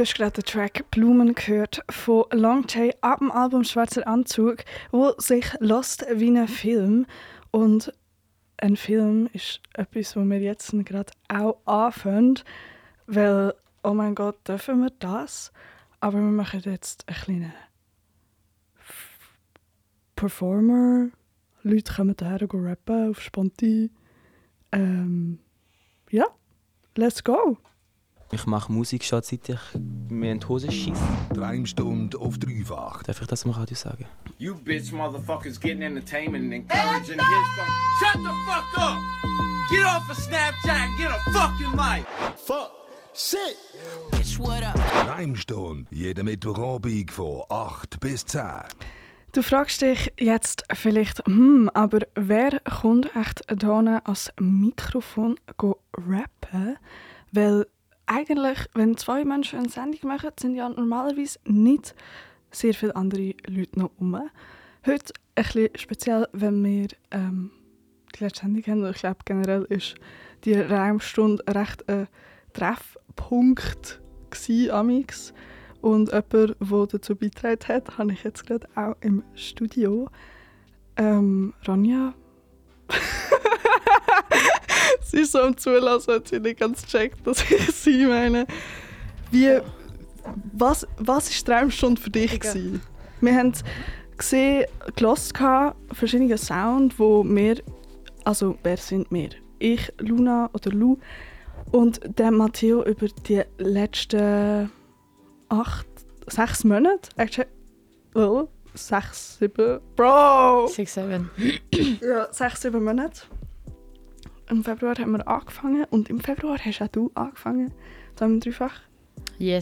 Du hast gerade den Track «Blumen» gehört von Long J ab dem Album «Schwarzer Anzug», wo sich lässt wie ein Film. Und ein Film ist etwas, was wir jetzt gerade auch anfangen, weil, oh mein Gott, dürfen wir das? Aber wir machen jetzt einen kleinen Performer. Leute kommen daher rappen auf Sponti. Ja, let's go! Ich mache Musik schon seit ich mir in die Hose schieße. 3 Stunden auf dreifach. Darf ich das im Radio sagen? You bitch motherfuckers getting entertainment and encouraging his Shut the fuck up! Get off of Snapchat and get a fucking life! Fuck! Shit! Bitch, what up? 3 Stunden, jeden Mittwochabend von 8 bis 10. Du fragst dich jetzt vielleicht, aber wer kommt echt hier ans Mikrofon rappen? Weil eigentlich, wenn 2 Menschen eine Sendung machen, sind ja normalerweise nicht sehr viele andere Leute noch rum. Heute ein bisschen speziell, wenn wir die letzte Sendung haben. Ich glaube, generell ist die Raumstunde recht ein Treffpunkt gewesen, amix. Und jemand, der dazu beigetragen hat, habe ich jetzt gerade auch im Studio. Ronja. Sie ist so am Zulassen, hat sie nicht ganz gecheckt, dass ich sie meine. Was war die Traumstunde für dich gewesen? Wir haben gesehen, gehört, verschiedene Sounds, wo wir, also wer sind wir? Ich, Luna oder Lu und der Matteo über die letzten 6 Monate. Actually, 6, 7. Bro! 6, 7. Ja, 6, 7 Monate. Im Februar haben wir angefangen und im Februar hast auch du angefangen, da im Dreifach.